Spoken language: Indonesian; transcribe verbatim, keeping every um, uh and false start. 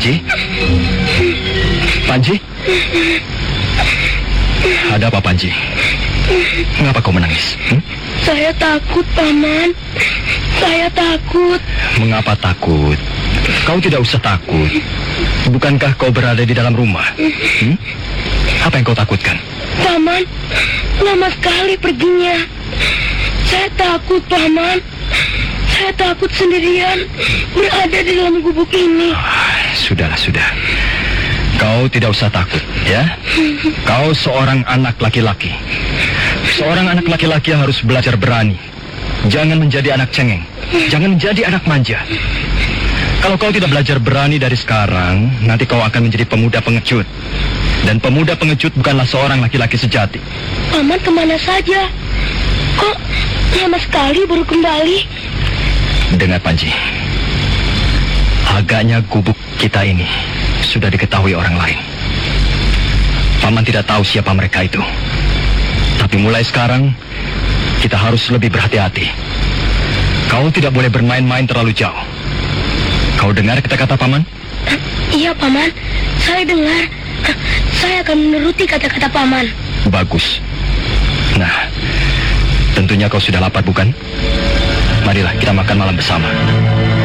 Panji? Panji? Ada apa, Panji? Mengapa kau menangis? Hmm? Saya takut, Paman. Saya takut. Mengapa takut? Kau tidak usah takut. Bukankah kau berada di dalam rumah? Hmm? Apa yang kau takutkan? Paman, lama sekali perginya. Saya takut, Paman. Saya takut sendirian berada di dalam gubuk ini. Ah, sudahlah, sudah. Kau tidak usah takut, ya? Kau seorang anak laki-laki. Seorang anak laki-laki yang harus belajar berani. Jangan menjadi anak cengeng. Jangan menjadi anak manja. Kalau kau tidak belajar berani dari sekarang, nanti kau akan menjadi pemuda pengecut. Dan pemuda pengecut bukanlah seorang laki-laki sejati. Paman kemana saja? Kok lama sekali baru kembali? Dengar, Panji. Agaknya gubuk kita ini sudah diketahui orang lain. Paman tidak tahu siapa mereka itu. Tapi mulai sekarang, kita harus lebih berhati-hati. Kau tidak boleh bermain-main terlalu jauh. Kau dengar kata-kata Paman? Uh, iya, Paman. Saya dengar. Uh, saya akan menuruti kata-kata Paman. Bagus. Nah, tentunya kau sudah lapar, bukan? Marilah kita makan malam bersama.